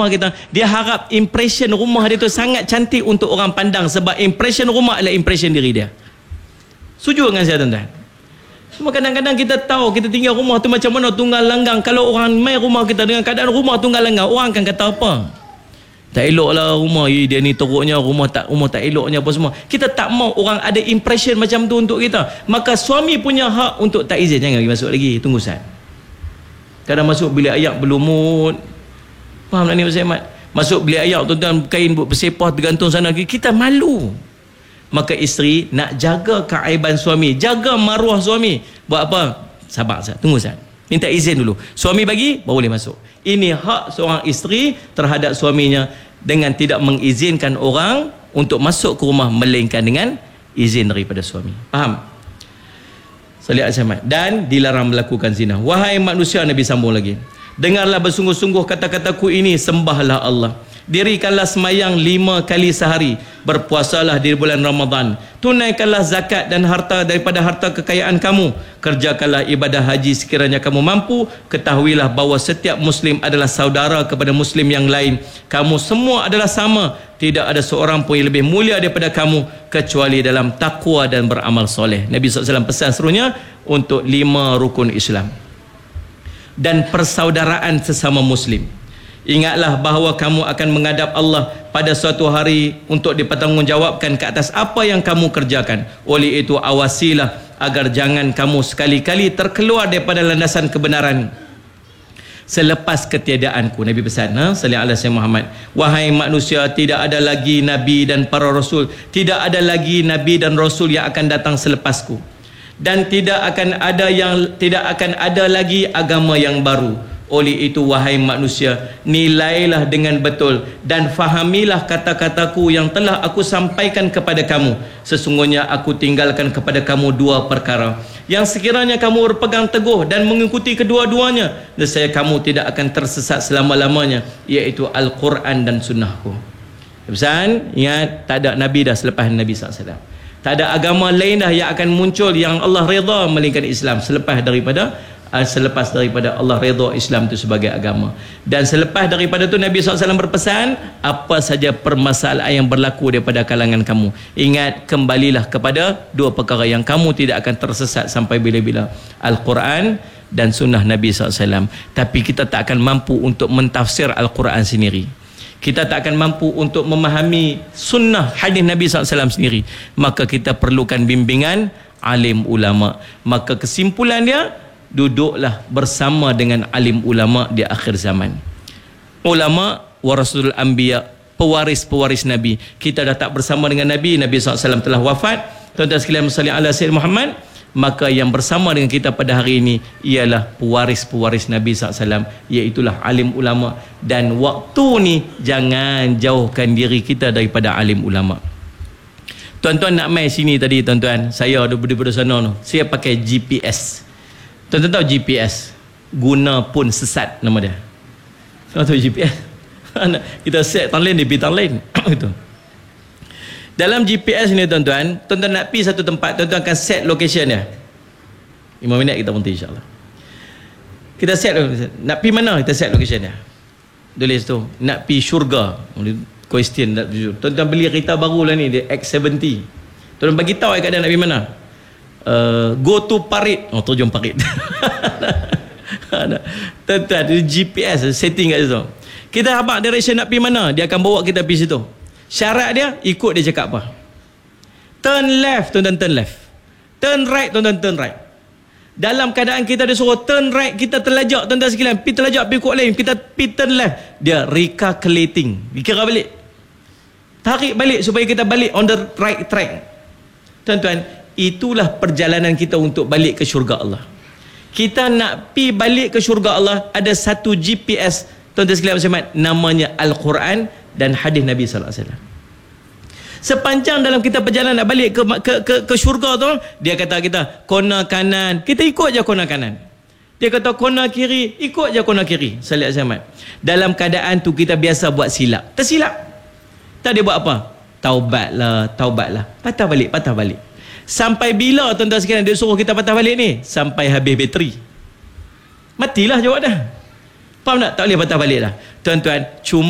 rumah kita, dia harap impression rumah dia tu sangat cantik untuk orang pandang, sebab impression rumah adalah impression diri dia. Setuju dengan saya tuan-tuan? Cuma kadang-kadang kita tahu kita tinggal rumah tu macam mana, tunggal langgang. Kalau orang main rumah kita dengan keadaan rumah tunggal langgang, orang akan kata apa? Tak elok lah rumah, dia ni teruknya, rumah tak eloknya apa semua. Kita tak mau orang ada impression macam tu untuk kita. Maka suami punya hak untuk tak izin. Jangan pergi masuk lagi, tunggu Ustaz. Kadang masuk bilik ayak berlumut. Faham tak ni Ustaz Ahmad? Masuk bilik ayak tuan-tuan, kain bersepah tergantung sana, kita malu. Maka isteri nak jaga keaiban suami, jaga maruah suami. Buat apa? Sabar Ustaz, tunggu Ustaz, minta izin dulu. Suami bagi, baru boleh masuk. Ini hak seorang isteri terhadap suaminya, dengan tidak mengizinkan orang untuk masuk ke rumah melainkan dengan izin daripada suami. Faham? Salih al-Samad. Dan dilarang melakukan zina. Wahai manusia, Nabi sambung lagi, dengarlah bersungguh-sungguh kata-kataku ini, sembahlah Allah, dirikanlah semayang 5 kali sehari, berpuasalah di bulan Ramadan, tunaikanlah zakat dan harta daripada harta kekayaan kamu, kerjakanlah ibadah haji sekiranya kamu mampu, ketahuilah bahawa setiap muslim adalah saudara kepada muslim yang lain, kamu semua adalah sama, tidak ada seorang pun yang lebih mulia daripada kamu kecuali dalam takwa dan beramal soleh. Nabi SAW pesan serunya untuk 5 rukun Islam dan persaudaraan sesama muslim. Ingatlah bahawa kamu akan menghadap Allah pada suatu hari untuk dipertanggungjawabkan ke atas apa yang kamu kerjakan. Oleh itu awasilah agar jangan kamu sekali-kali terkeluar daripada landasan kebenaran selepas ketiadaanku. Nabi pesan, sallallahu alaihi wasallam Muhammad, wahai manusia, tidak ada lagi nabi dan para rasul, tidak ada lagi nabi dan rasul yang akan datang selepasku, dan tidak akan ada lagi agama yang baru. Oleh itu wahai manusia, nilailah dengan betul dan fahamilah kata-kataku yang telah aku sampaikan kepada kamu. Sesungguhnya aku tinggalkan kepada kamu 2 perkara yang sekiranya kamu berpegang teguh dan mengikuti kedua-duanya, nescaya kamu tidak akan tersesat selama-lamanya, iaitu Al-Quran dan sunnahku. Pesan, ingat, tak ada Nabi dah selepas Nabi SAW. Tak ada agama lain dah yang akan muncul yang Allah redha melainkan Islam selepas daripada Allah redha Islam itu sebagai agama. Dan selepas daripada itu Nabi SAW berpesan, apa saja permasalahan yang berlaku daripada kalangan kamu, ingat, kembalilah kepada 2 perkara yang kamu tidak akan tersesat sampai bila-bila, Al-Quran dan sunnah Nabi SAW. Tapi kita tak akan mampu untuk mentafsir Al-Quran sendiri, kita tak akan mampu untuk memahami sunnah hadis Nabi SAW sendiri, maka kita perlukan bimbingan alim ulama. Maka kesimpulan dia, duduklah bersama dengan alim ulama di akhir zaman. Ulama warasul anbiya, pewaris-pewaris Nabi. Kita dah tak bersama dengan Nabi, Nabi SAW telah wafat. Tuan-tuan sekalian, salli ala Sayyidina Muhammad. Maka yang bersama dengan kita pada hari ini ialah pewaris-pewaris Nabi SAW, iaitulah alim ulama. Dan waktu ni jangan jauhkan diri kita daripada alim ulama. Tuan-tuan nak main sini tadi, tuan-tuan, saya daripada sana tu, saya pakai GPS. Tuan-tuan tahu GPS guna pun sesat nama dia. Tuan tahu GPS? Kita set tang lain, dia pergi tang lain. Gitu. Dalam GPS ni tuan-tuan nak pergi satu tempat, tuan-tuan akan set location dia. 5 minit kita berhenti insya-Allah. Kita set nak pergi mana, kita set location dia. Tulis tu, nak pergi syurga. Question tak jujur. Tuan-tuan beli kereta baru lah ni, dia X70. Tuan-tuan bagi tahu keadaan nak pergi mana. Go to Parit, terjun Parit. Tuan-tuan, GPS setting kat situ. Kita habaq direction nak pergi mana, dia akan bawa kita pergi situ. Syarat dia, ikut dia cakap apa. Turn left, tuan-tuan, turn left. Turn right, tuan-tuan, turn right. Dalam keadaan kita dia suruh turn right, kita terlajak, tuan-tuan sekalian, pergi terlajak, pergi kot lain, kita pergi turn left, dia recalculating, dikira balik, tarik balik supaya kita balik on the right track. Tuan-tuan, itulah perjalanan kita untuk balik ke syurga Allah. Kita nak pi balik ke syurga Allah, ada satu GPS, tuan-tuan sekalian bersama, namanya Al-Quran dan hadis Nabi sallallahu alaihi wasallam. Sepanjang dalam kita perjalanan nak balik ke syurga tu, dia kata kita kona kanan, kita ikut je kona kanan. Dia kata kona kiri, ikut je kona kiri. Sallallahu alaihi wasallam. Dalam keadaan tu kita biasa buat silap, tersilap. Tak dia buat apa? Taubatlah. Patah balik. Sampai bila tuan-tuan sekalian dia suruh kita patah balik ni? Sampai habis bateri. Matilah jawab dah. Faham tak? Tak boleh patah balik dah. Tuan-tuan, cuma